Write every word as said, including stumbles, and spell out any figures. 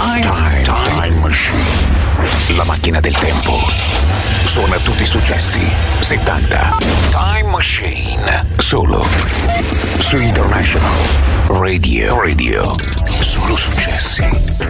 Time, time, time Machine. La macchina del tempo. Suona tutti i successi settanta. Time Machine. Solo su International Radio. Radio. Solo successi.